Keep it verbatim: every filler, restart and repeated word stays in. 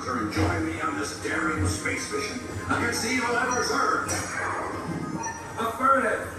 return join me on this daring space mission against the evil Emperor's Earth? Affirmative.